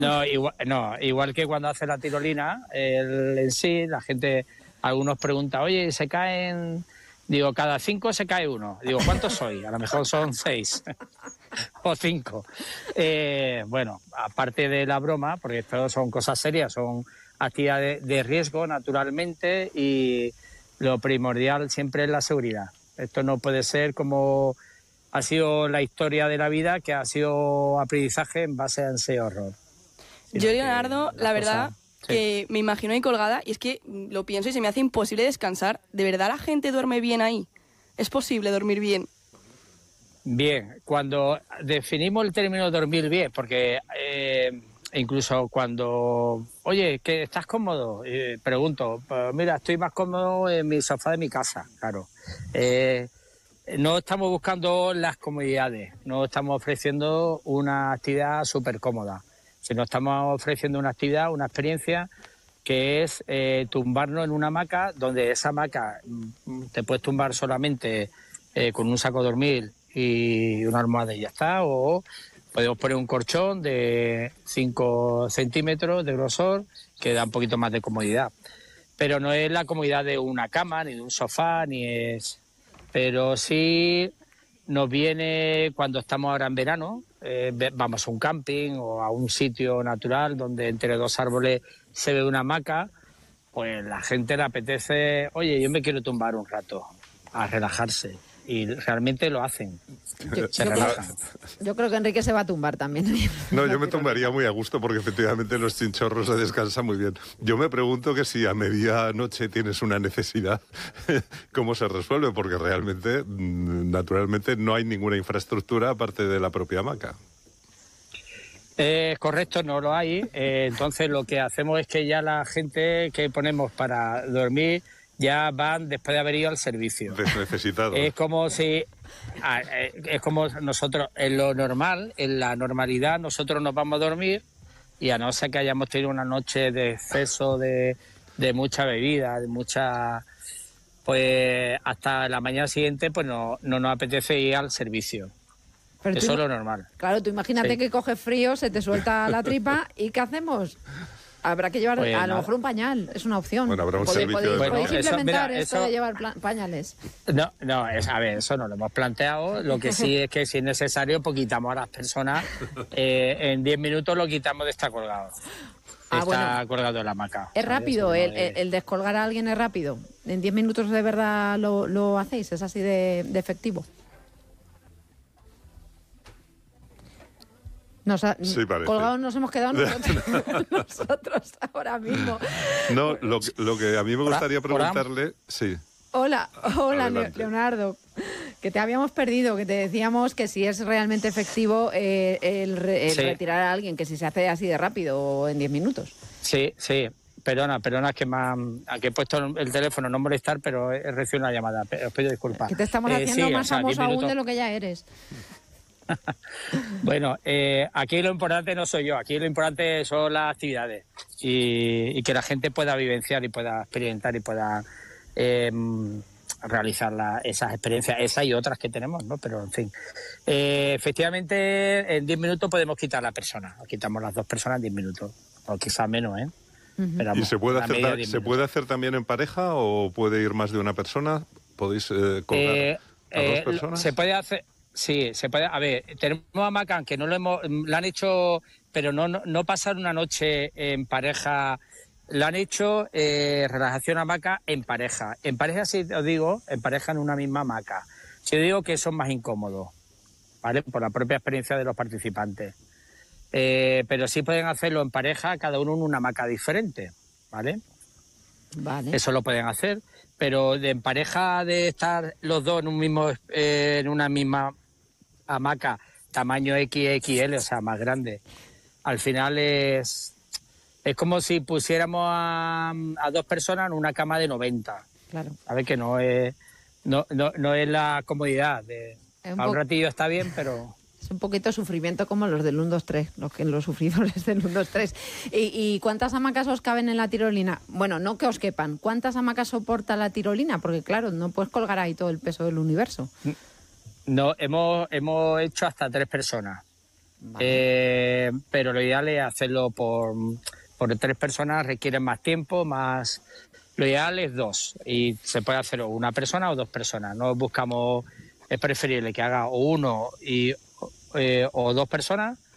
No, igual que cuando hace la tirolina, en sí, la gente, algunos preguntan, oye, ¿se caen? Digo, cada 5 se cae uno. Digo, ¿cuántos soy? A lo mejor son 6 o 5. Bueno, aparte de la broma, porque esto son cosas serias, son actividades de riesgo, naturalmente, y lo primordial siempre es la seguridad. Esto no puede ser como ha sido la historia de la vida, que ha sido aprendizaje en base a ese horror. Yo, Leonardo, la verdad, que me imagino ahí colgada, y es que lo pienso y se me hace imposible descansar. ¿De verdad la gente duerme bien ahí? ¿Es posible dormir bien? Bien, cuando definimos el término dormir bien, porque incluso cuando, oye, ¿que estás cómodo? Pregunto, pues mira, estoy más cómodo en mi sofá de mi casa, claro. No estamos buscando las comodidades, no estamos ofreciendo una actividad súper cómoda, sino estamos ofreciendo una actividad, una experiencia que es tumbarnos en una hamaca, donde esa hamaca te puedes tumbar solamente con un saco de dormir y una almohada y ya está, o podemos poner un colchón de 5 centímetros de grosor que da un poquito más de comodidad. Pero no es la comodidad de una cama, ni de un sofá, ni es... Pero sí nos viene cuando estamos ahora en verano, vamos a un camping o a un sitio natural donde entre dos árboles se ve una hamaca, pues la gente le apetece, oye, yo me quiero tumbar un rato a relajarse. Y realmente lo hacen, se relajan. Yo creo que Enrique se va a tumbar también. No, yo me tumbaría muy a gusto porque efectivamente los chinchorros se descansan muy bien. Yo me pregunto que si a medianoche tienes una necesidad, ¿cómo se resuelve? Porque realmente, naturalmente, no hay ninguna infraestructura aparte de la propia hamaca. Correcto, no lo hay. Entonces lo que hacemos es que ya la gente que ponemos para dormir ya van después de haber ido al servicio. Necesitados. Es como si... es como nosotros, en lo normal, en la normalidad, nosotros nos vamos a dormir y a no ser que hayamos tenido una noche de exceso de mucha bebida, de mucha... Pues hasta la mañana siguiente pues no nos apetece ir al servicio. Pero eso es lo normal. Claro, tú imagínate que coges frío, se te suelta la tripa y ¿qué hacemos? Habrá que llevar a lo mejor un pañal, es una opción. Bueno, habrá un servicio de... ¿Podéis implementar esto de llevar pañales? No, a ver, eso no lo hemos planteado. Lo que sí es que si es necesario, pues quitamos a las personas. En 10 minutos lo quitamos de estar colgado. Está colgado en la hamaca. Es rápido, el descolgar a alguien es rápido. En 10 minutos de verdad lo hacéis, es así de efectivo. Sí, parece. Colgados nos hemos quedado nosotros ahora mismo. No, lo que a mí me gustaría preguntarle... Sí. Hola, Leonardo, que te habíamos perdido, que te decíamos que si es realmente efectivo el retirar a alguien, que si se hace así de rápido o en 10 minutos. Sí. Perdona, es que aquí he puesto el teléfono, no molestar, pero he recibido una llamada. Os pido disculpas. Que te estamos haciendo más famoso aún de lo que ya eres. Bueno, aquí lo importante no soy yo, aquí lo importante son las actividades y que la gente pueda vivenciar y pueda experimentar y pueda realizar esas experiencias, esas y otras que tenemos, ¿no? Pero en fin, efectivamente en 10 minutos podemos quitar a la persona, quitamos las 2 personas en 10 minutos, o quizás menos, ¿eh? Uh-huh. ¿Y se puede hacer también en pareja o puede ir más de una persona? ¿Podéis colgar a 2 personas? Se puede hacer... Sí, se puede. A ver, tenemos a Macan que la han hecho, pero no pasar una noche en pareja. La han hecho relajación hamaca en pareja. En pareja, sí os digo, en pareja en una misma hamaca. Sí os digo que son más incómodos, ¿vale? Por la propia experiencia de los participantes. Pero sí pueden hacerlo en pareja, cada uno en una hamaca diferente, ¿vale? Vale. Eso lo pueden hacer, pero en pareja de estar los dos en una misma hamaca, tamaño XXL, o sea, más grande, al final es como si pusiéramos a 2 personas en una cama de 90. Claro. Sabes que no es la comodidad a un ratillo está bien, pero... Es un poquito sufrimiento como los del 1, 2, 3, los sufridores del 1, 2, 3. ¿Y cuántas hamacas os caben en la tirolina? Bueno, no que os quepan. ¿Cuántas hamacas soporta la tirolina? Porque claro, no puedes colgar ahí todo el peso del universo. No, hemos hecho hasta 3 personas. Vale. Pero lo ideal es hacerlo por 3 personas, requieren más tiempo, más... Lo ideal es 2 y se puede hacer o una persona o 2 personas. No buscamos, es preferible que haga o uno o 2 personas